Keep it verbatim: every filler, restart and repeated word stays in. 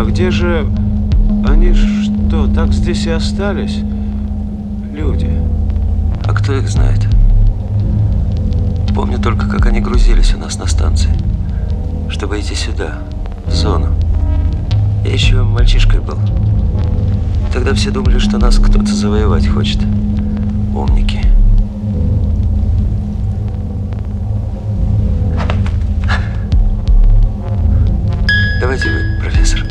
А где же... Они что, так здесь и остались? Люди. А кто их знает? Помню только, как они грузились у нас на станции, чтобы идти сюда, в зону. Я еще мальчишкой был. Тогда все думали, что нас кто-то завоевать хочет. Умники. Давайте вы, профессор.